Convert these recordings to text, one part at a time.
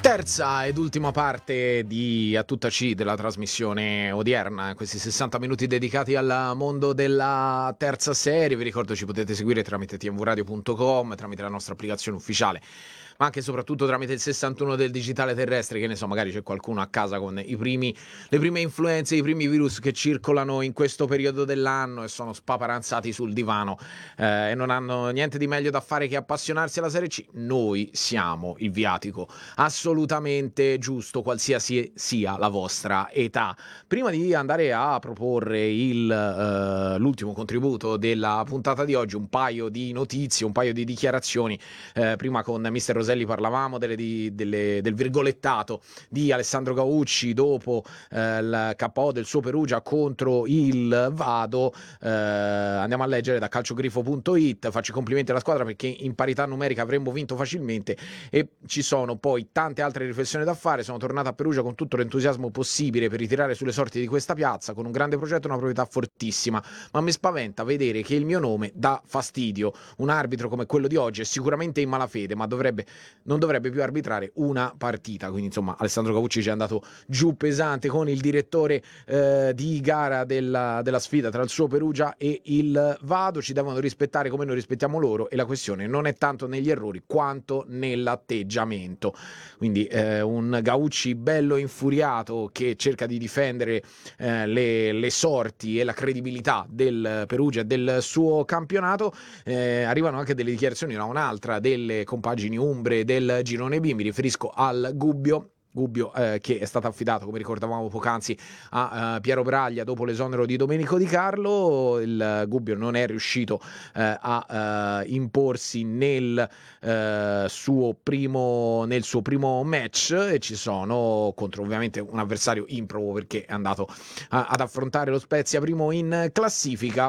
Terza ed ultima parte di A Tutta C della trasmissione odierna, questi 60 minuti dedicati al mondo della terza serie. Vi ricordo ci potete seguire tramite tvradio.com, tramite la nostra applicazione ufficiale, ma anche e soprattutto tramite il 61 del digitale terrestre, che ne so, magari c'è qualcuno a casa con le prime influenze, i primi virus che circolano in questo periodo dell'anno e sono spaparanzati sul divano e non hanno niente di meglio da fare che appassionarsi alla Serie C. Noi siamo il viatico assolutamente giusto, qualsiasi sia la vostra età. Prima di andare a proporre l'ultimo contributo della puntata di oggi, un paio di notizie, un paio di dichiarazioni. Prima con Mister Roselli parlavamo del virgolettato di Alessandro Gaucci dopo il KO del suo Perugia contro il Vado. Andiamo a leggere da calciogrifo.it. Faccio i complimenti alla squadra perché in parità numerica avremmo vinto facilmente, e ci sono poi tante altre riflessioni da fare. Sono tornato a Perugia con tutto l'entusiasmo possibile per ritirare sulle sorti di questa piazza, con un grande progetto e una proprietà fortissima, ma mi spaventa vedere che il mio nome dà fastidio. Un arbitro come quello di oggi è sicuramente in malafede, ma non dovrebbe più arbitrare una partita. Quindi insomma Alessandro Cavucci ci è andato giù pesante con il direttore di gara della sfida tra il suo Perugia e il Vado. Ci devono rispettare come noi rispettiamo loro, e la questione non è tanto negli errori quanto nell'atteggiamento. Quindi un Gaucci bello infuriato che cerca di difendere le sorti e la credibilità del Perugia e del suo campionato. Arrivano anche delle dichiarazioni da un'altra delle compagini umbre del girone B, mi riferisco al Gubbio, che è stato affidato, come ricordavamo poc'anzi, a Piero Braglia dopo l'esonero di Domenico Di Carlo. Il Gubbio non è riuscito a imporsi nel suo primo match, e ci sono contro ovviamente un avversario improbo perché è andato ad affrontare lo Spezia primo in classifica.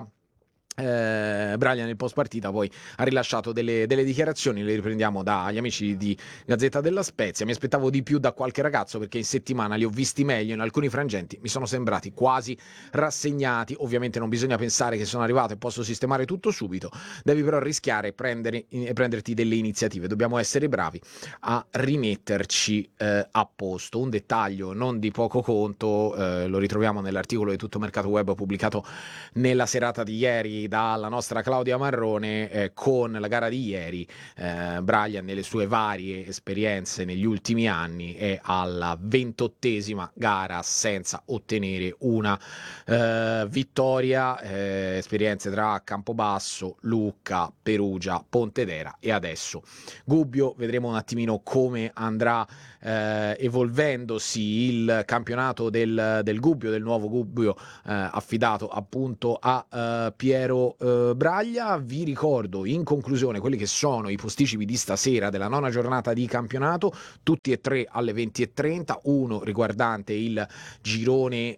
Braglia nel post partita poi ha rilasciato delle dichiarazioni, le riprendiamo dagli amici di Gazzetta della Spezia. Mi aspettavo di più da qualche ragazzo perché in settimana li ho visti meglio, in alcuni frangenti mi sono sembrati quasi rassegnati. Ovviamente non bisogna pensare che sono arrivato e posso sistemare tutto subito, devi però rischiare e prenderti delle iniziative. Dobbiamo essere bravi a rimetterci a posto. Un dettaglio non di poco conto, lo ritroviamo nell'articolo di Tutto Mercato Web pubblicato nella serata di ieri dalla nostra Claudia Marrone. Con la gara di ieri Braglia, nelle sue varie esperienze negli ultimi anni, è alla 28ª gara senza ottenere una vittoria. Esperienze tra Campobasso, Lucca, Perugia, Pontedera e adesso Gubbio. Vedremo un attimino come andrà evolvendosi il campionato del Gubbio, del nuovo Gubbio affidato appunto a Piero Braglia. Vi ricordo in conclusione quelli che sono i posticipi di stasera della 9ª giornata di campionato, tutti e tre alle 20:30, uno riguardante il girone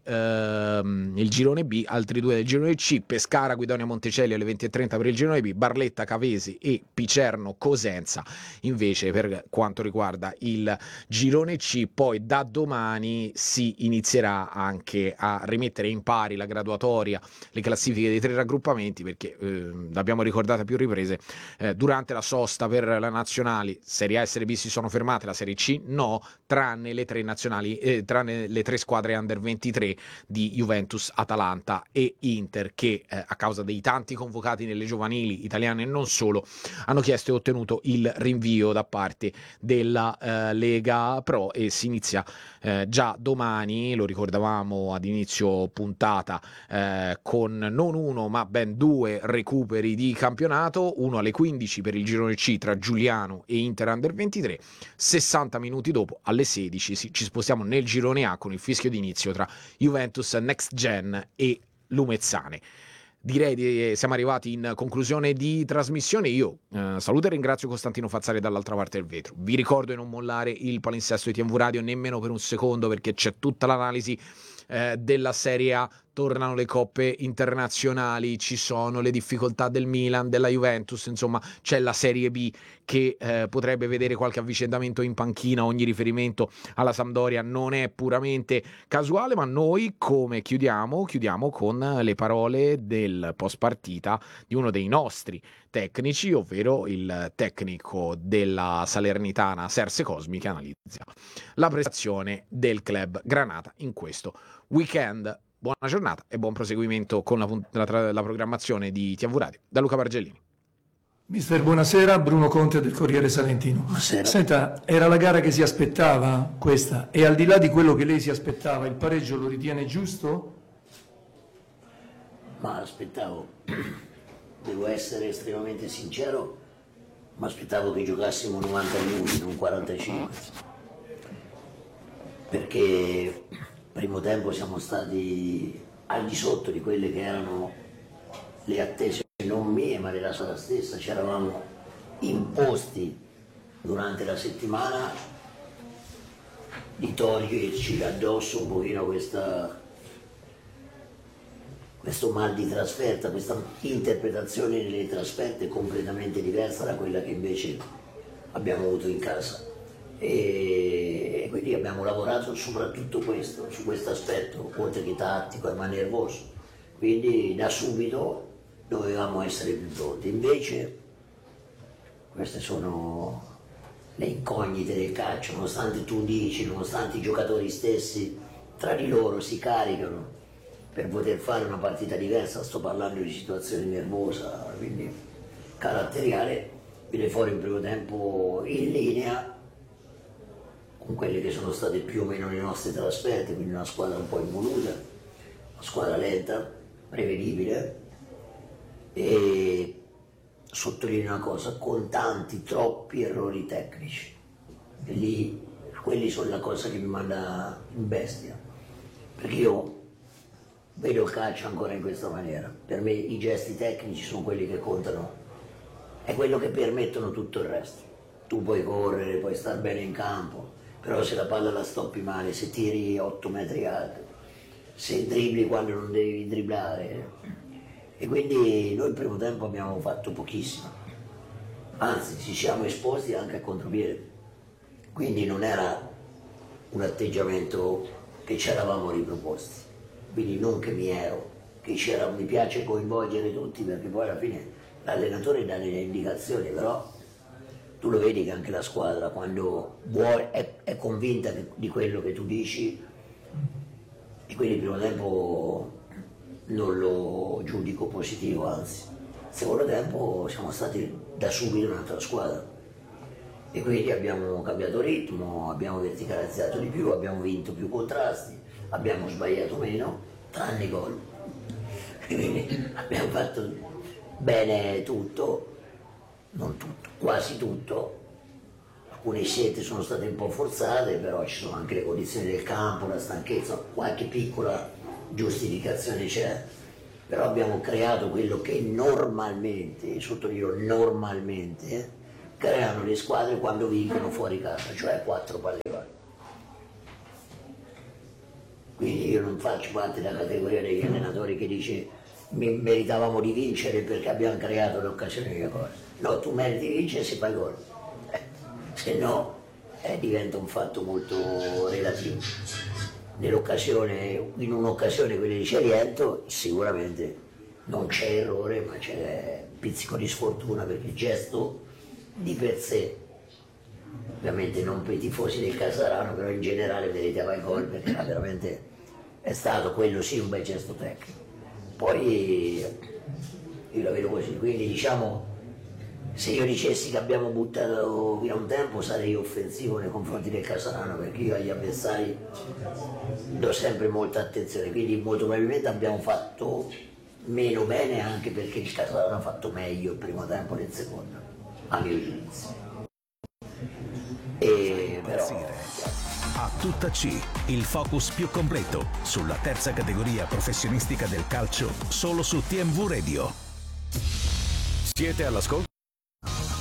B, altri due del girone C: Pescara Guidonia Monticelli alle 20:30 per il girone B, Barletta Cavesi e Picerno Cosenza invece per quanto riguarda il girone C. Poi da domani si inizierà anche a rimettere in pari la graduatoria, le classifiche dei tre raggruppamenti, perché l'abbiamo ricordata a più riprese, durante la sosta per la nazionali Serie A e Serie B si sono fermate, la Serie C no, tranne le tre nazionali, tranne le tre squadre under 23 di Juventus, Atalanta e Inter, che a causa dei tanti convocati nelle giovanili italiane e non solo hanno chiesto e ottenuto il rinvio da parte della Lega Pro, e si inizia già domani, lo ricordavamo ad inizio puntata, con non uno ma ben due recuperi di campionato, uno alle 15 per il girone C tra Giuliano e Inter Under 23, 60 minuti dopo alle 16 ci spostiamo nel girone A con il fischio d'inizio tra Juventus Next Gen e Lumezzane. Direi che siamo arrivati in conclusione di trasmissione. Io saluto e ringrazio Costantino Fazzari dall'altra parte del vetro. Vi ricordo di non mollare il palinsesto di TMV Radio nemmeno per un secondo, perché c'è tutta l'analisi della Serie A. Tornano le coppe internazionali, ci sono le difficoltà del Milan, della Juventus, insomma c'è la Serie B che potrebbe vedere qualche avvicendamento in panchina. Ogni riferimento alla Sampdoria non è puramente casuale, ma noi come chiudiamo con le parole del post partita di uno dei nostri tecnici, ovvero il tecnico della Salernitana Serse Cosmi, che analizza la prestazione del club Granata in questo weekend. Buona giornata e buon proseguimento con la programmazione di TV Radio. Da Luca Bargellini. Mister, buonasera. Bruno Conte del Corriere Salentino. Buonasera. Senta, era la gara che si aspettava questa, e al di là di quello che lei si aspettava, il pareggio lo ritiene giusto? Ma aspettavo, devo essere estremamente sincero, ma aspettavo che giocassimo 90 minuti, non 45. Perché primo tempo siamo stati al di sotto di quelle che erano le attese, non mie ma della squadra stessa. Ci eravamo imposti durante la settimana di toglierci addosso un pochino questo mal di trasferta, questa interpretazione delle trasferte completamente diversa da quella che invece abbiamo avuto in casa. E quindi abbiamo lavorato soprattutto su questo aspetto, oltre che tattico, ma nervoso. Quindi da subito dovevamo essere più pronti. Invece queste sono le incognite del calcio, nonostante tu dici, nonostante i giocatori stessi tra di loro si caricano per poter fare una partita diversa. Sto parlando di situazione nervosa, quindi caratteriale. Viene fuori in primo tempo in linea con quelle che sono state più o meno le nostre trasferte, quindi una squadra un po' involuta, una squadra lenta, prevedibile, e sottolineo una cosa, con tanti, troppi errori tecnici. E lì, quelli sono la cosa che mi manda in bestia, perché io vedo il calcio ancora in questa maniera. Per me i gesti tecnici sono quelli che contano, è quello che permettono tutto il resto. Tu puoi correre, puoi star bene in campo, però se la palla la stoppi male, se tiri 8 metri alto, se dribbli quando non devi dribblare. E quindi noi il primo tempo abbiamo fatto pochissimo, anzi ci siamo esposti anche a contropiede, quindi non era un atteggiamento che ci eravamo riproposti. Quindi non che mi piace coinvolgere tutti, perché poi alla fine l'allenatore dà delle indicazioni, però tu lo vedi che anche la squadra, quando è convinta di quello che tu dici, e quindi il primo tempo non lo giudico positivo, anzi. Il secondo tempo siamo stati da subito un'altra squadra e quindi abbiamo cambiato ritmo, abbiamo verticalizzato di più, abbiamo vinto più contrasti, abbiamo sbagliato meno, tranne gol. Quindi abbiamo fatto bene tutto, non tutto, quasi tutto. Alcune scelte sono state un po' forzate, però ci sono anche le condizioni del campo, la stanchezza, qualche piccola giustificazione c'è, però abbiamo creato quello che normalmente, sottolineo normalmente, creano le squadre quando vincono fuori casa, cioè 4 palle gol. Quindi io non faccio parte della categoria degli allenatori che dice meritavamo di vincere perché abbiamo creato le occasioni di gol. No, tu meriti di vincere se fai gol, se no diventa un fatto molto relativo. In un'occasione quella di Ceriento sicuramente non c'è errore, ma c'è pizzico di sfortuna, perché il gesto di per sé, ovviamente non per i tifosi del Casarano, però in generale meritava il gol, perché veramente è stato quello sì un bel gesto tecnico. Poi io la vedo così, quindi diciamo, se io dicessi che abbiamo buttato via un tempo sarei offensivo nei confronti del Casarano, perché io agli avversari do sempre molta attenzione, quindi molto probabilmente abbiamo fatto meno bene, anche perché il Casarano ha fatto meglio il primo tempo del secondo, a mio giudizio. Però a tutta C, il focus più completo sulla terza categoria professionistica del calcio, solo su TMV Radio. Siete all'ascolto